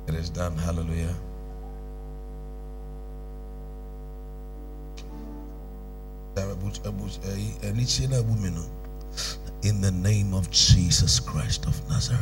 It is done. Hallelujah. In the name of Jesus Christ of Nazareth.